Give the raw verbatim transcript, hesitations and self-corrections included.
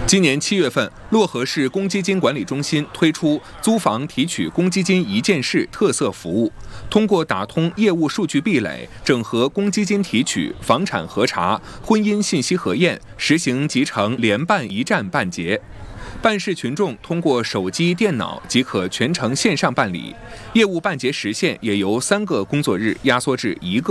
今年七月份，漯河市公积金管理中心推出租房提取公积金一件事特色服务，通过打通业务数据壁垒，整合公积金提取、房产核查、婚姻信息核验，实行集成联办一站办结。办事群众通过手机、电脑即可全程线上办理，业务办结时限也由三个工作日压缩至一个。